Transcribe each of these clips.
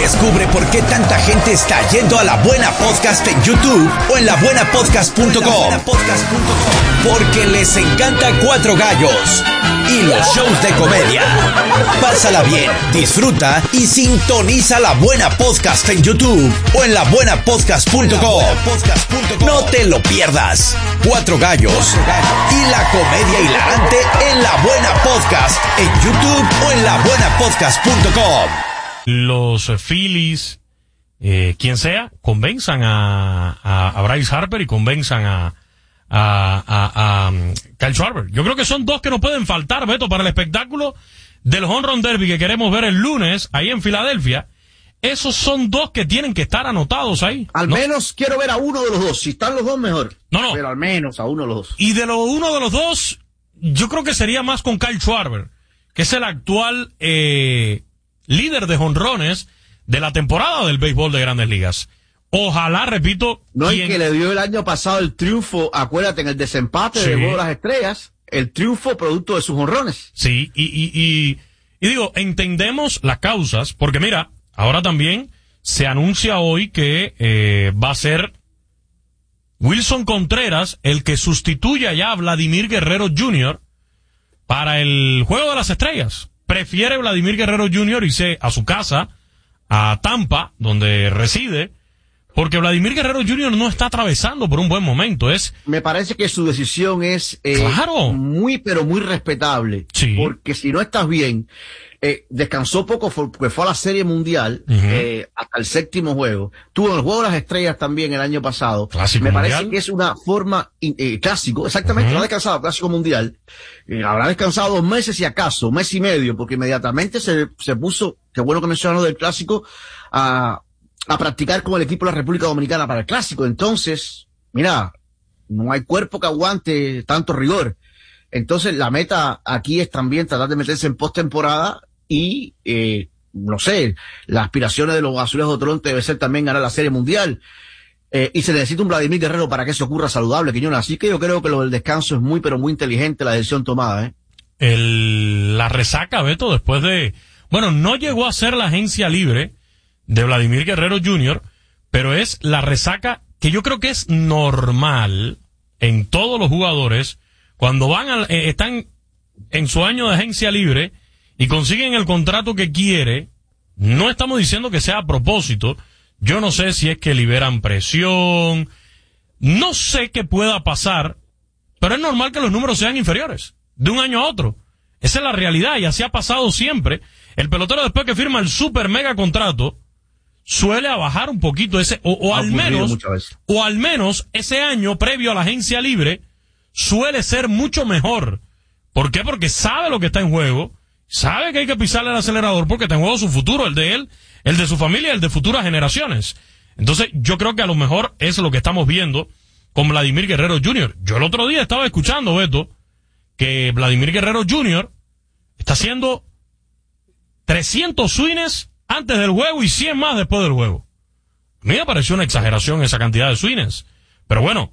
Descubre por qué tanta gente está yendo a La Buena Podcast en YouTube o en labuenapodcast.com. Porque les encanta Cuatro Gallos y los shows de comedia. Pásala bien, disfruta y sintoniza La Buena Podcast en YouTube o en labuenapodcast.com. No te lo pierdas. Cuatro Gallos y la comedia hilarante en La Buena Podcast en YouTube o en labuenapodcast.com. Los Phillies, quien sea, convenzan a Bryce Harper y convenzan a Kyle Schwarber. Yo creo que son dos que no pueden faltar, Beto, para el espectáculo del Home Run Derby que queremos ver el lunes ahí en Filadelfia. Esos son dos que tienen que estar anotados ahí. Al menos quiero ver a uno de los dos. Si están los dos, mejor. No. Pero al menos a uno de los dos. Y de uno de los dos, yo creo que sería más con Kyle Schwarber, que es el actual líder de jonrones de la temporada del béisbol de Grandes Ligas. Ojalá, repito... No, y que le dio el año pasado el triunfo, acuérdate, en el desempate del Juego de las Estrellas, el triunfo producto de sus jonrones. Sí, y digo, entendemos las causas, porque mira, ahora también se anuncia hoy que va a ser Wilson Contreras el que sustituya ya a Vladimir Guerrero Jr. para el Juego de las Estrellas. Prefiere Vladimir Guerrero Jr. irse a su casa, a Tampa, donde reside, porque Vladimir Guerrero Jr. no está atravesando por un buen momento. Me parece que su decisión es muy, pero muy respetable. Sí. Porque si no estás bien, descansó poco porque fue a la Serie Mundial, hasta el séptimo juego. Tuvo en el Juego de las Estrellas también el año pasado. Clásico Me mundial. parece que es una forma, clásico, exactamente, no ha descansado, Clásico Mundial. Habrá descansado 2 meses si acaso, 1 mes y medio, porque inmediatamente se puso, qué bueno que mencionaron del Clásico, a practicar con el equipo de la República Dominicana para el Clásico. Entonces, mira, no hay cuerpo que aguante tanto rigor. Entonces, la meta aquí es también tratar de meterse en postemporada y, no sé, las aspiraciones de los Azulejos de Toronto debe ser también ganar la Serie Mundial. Y se necesita un Vladimir Guerrero para que eso ocurra saludable, Quiñones. Así que yo creo que lo del descanso es muy, pero muy inteligente la decisión tomada, La resaca, Beto, después de... Bueno, no llegó a ser la agencia libre de Vladimir Guerrero Jr., pero es la resaca que yo creo que es normal en todos los jugadores cuando están en su año de agencia libre y consiguen el contrato que quiere. No estamos diciendo que sea a propósito. Yo no sé si es que liberan presión, no sé qué pueda pasar, pero es normal que los números sean inferiores de un año a otro. Esa es la realidad y así ha pasado siempre. El pelotero, después que firma el super mega contrato, suele a bajar un poquito o al menos ese año previo a la agencia libre suele ser mucho mejor. ¿Por qué? Porque sabe lo que está en juego, sabe que hay que pisarle el acelerador porque está en juego su futuro, el de él, el de su familia, el de futuras generaciones. Entonces yo creo que a lo mejor es lo que estamos viendo con Vladimir Guerrero Jr. Yo el otro día estaba escuchando, Beto, que Vladimir Guerrero Jr. está haciendo 300 swings antes del juego y 100 más después del juego. A mí me pareció una exageración esa cantidad de swings. Pero bueno,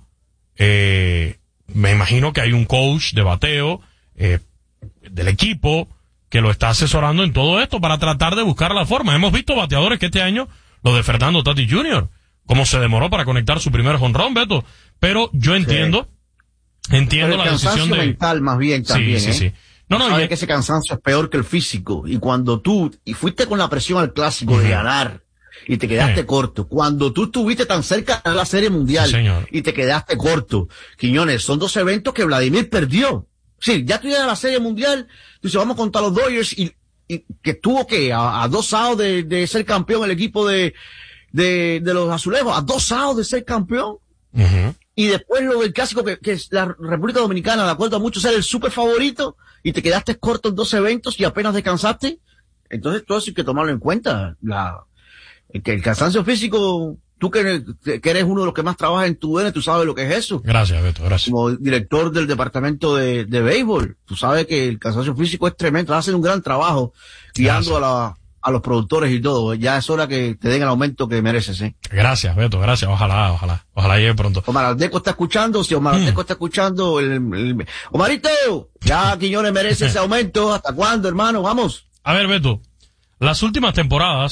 me imagino que hay un coach de bateo del equipo que lo está asesorando en todo esto para tratar de buscar la forma. Hemos visto bateadores que este año, lo de Fernando Tatis Jr., cómo se demoró para conectar su primer jonrón, Beto. Pero yo entiendo la decisión de... cansancio mental más bien también, Sí. No, sabes que ese cansancio es peor que el físico. Y cuando fuiste con la presión al Clásico de ganar y te quedaste corto, cuando tú estuviste tan cerca de la Serie Mundial y te quedaste corto, Quiñones, son 2 eventos que Vladimir perdió. Sí, ya tú llegas a la Serie Mundial, tú dices, vamos contra los Dodgers y que estuvo a 2 outs de ser campeón el equipo de los Azulejos, a 2 outs de ser campeón. Y después lo del Clásico, que es la República Dominicana, de acuerdo a muchos, ser el super favorito, y te quedaste corto en 2 eventos y apenas descansaste. Entonces todo eso hay que tomarlo en cuenta. Que el cansancio físico, tú que eres uno de los que más trabaja en tu DN, tú sabes lo que es eso. Gracias, Beto, gracias. Como director del departamento de béisbol, tú sabes que el cansancio físico es tremendo. Hacen un gran trabajo guiando a los productores y todo. Ya es hora que te den el aumento que mereces, Gracias, Beto, gracias. Ojalá llegue pronto. Omar Aldeco está escuchando. Si Omar Aldeco está escuchando, Omarito, ya Quiñones merece ese aumento. ¿Hasta cuándo, hermano? Vamos. A ver, Beto, las últimas temporadas